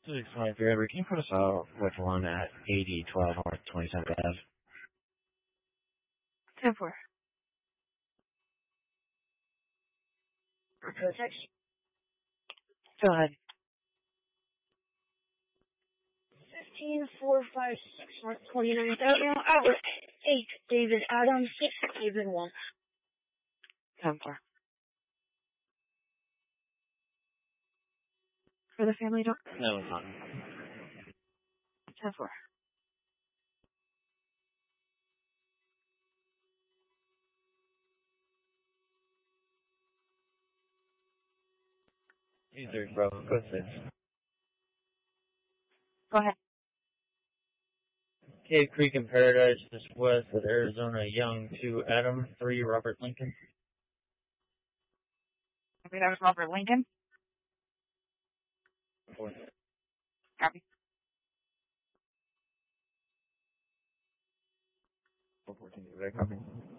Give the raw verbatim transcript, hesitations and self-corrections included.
six five three, Edward, can you put us out with one at eighty twelve North twenty-seventh Avenue? ten four. Text. Go ahead. fifteen four five six North twenty-ninth Avenue, outlet eight, David Adams, six, David one. ten four. For the family door? No, it's not. ten four. Either Bravo, go six. Go ahead. Cave Creek in Paradise, just west of Arizona, Young, two, Adam, three, Robert Lincoln. I think that was Robert Lincoln. Four. Copy. four fourteen, did I copy?